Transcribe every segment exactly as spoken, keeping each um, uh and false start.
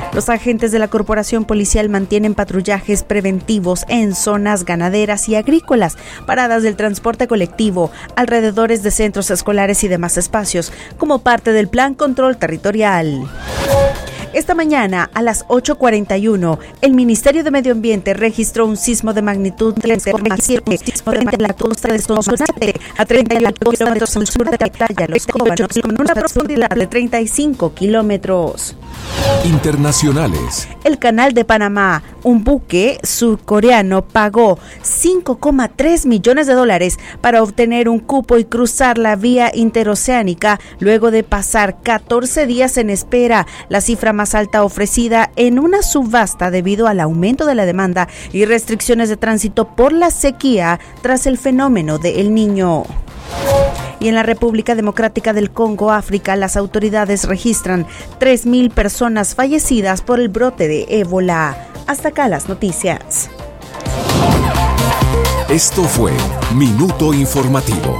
Los agentes de la corporación policial mantienen patrullajes preventivos en zonas ganaderas y agrícolas, paradas del transporte colectivo, alrededores de centros escolares y demás espacios, como parte del Plan Control Territorial. Esta mañana, a las ocho cuarenta y uno, el Ministerio de Medio Ambiente registró un sismo de magnitud tres coma siete frente a la costa de Sonsonate, a treinta y ocho kilómetros al sur de la playa Los Cóbanos, con una profundidad de treinta y cinco kilómetros. Internacionales. El Canal de Panamá, un buque surcoreano, pagó cinco coma tres millones de dólares para obtener un cupo y cruzar la vía interoceánica luego de pasar catorce días en espera, la cifra más alta ofrecida en una subasta debido al aumento de la demanda y restricciones de tránsito por la sequía tras el fenómeno de El Niño. Y en la República Democrática del Congo, África, las autoridades registran tres mil personas fallecidas por el brote de ébola. Hasta acá las noticias. Esto fue Minuto Informativo.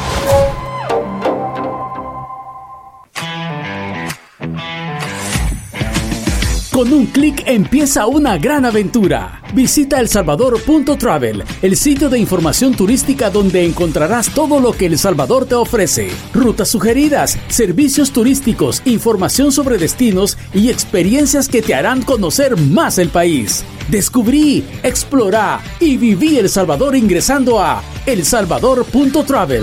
Con un clic empieza una gran aventura. Visita el salvador punto travel, el sitio de información turística donde encontrarás todo lo que El Salvador te ofrece. Rutas sugeridas, servicios turísticos, información sobre destinos y experiencias que te harán conocer más el país. Descubrí, explorá y viví El Salvador ingresando a el salvador punto travel.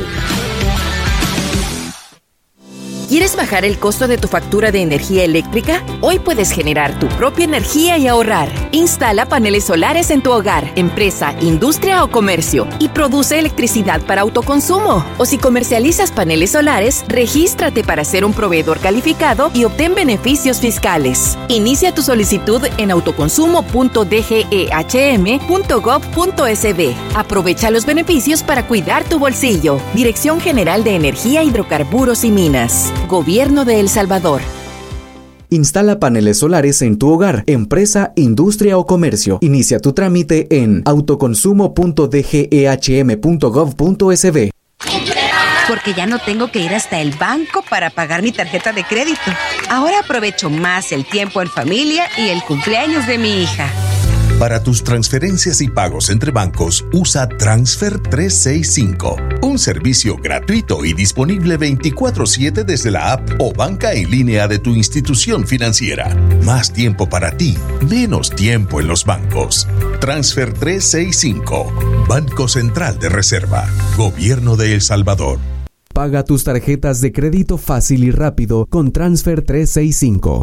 ¿Quieres bajar el costo de tu factura de energía eléctrica? Hoy puedes generar tu propia energía y ahorrar. Instala paneles solares en tu hogar, empresa, industria o comercio y produce electricidad para autoconsumo. O si comercializas paneles solares, regístrate para ser un proveedor calificado y obtén beneficios fiscales. Inicia tu solicitud en autoconsumo punto d g e h m punto gov punto s b. Aprovecha los beneficios para cuidar tu bolsillo. Dirección General de Energía, Hidrocarburos y Minas. Gobierno de El Salvador. Instala paneles solares en tu hogar, empresa, industria o comercio. Inicia tu trámite en autoconsumo punto d g e h m punto gov punto s b. Porque ya no tengo que ir hasta el banco para pagar mi tarjeta de crédito. Ahora aprovecho más el tiempo en familia y el cumpleaños de mi hija. Para tus transferencias y pagos entre bancos, usa Transfer trescientos sesenta y cinco, un servicio gratuito y disponible veinticuatro siete desde la app o banca en línea de tu institución financiera. Más tiempo para ti, menos tiempo en los bancos. Transfer trescientos sesenta y cinco, Banco Central de Reserva, Gobierno de El Salvador. Paga tus tarjetas de crédito fácil y rápido con Transfer trescientos sesenta y cinco.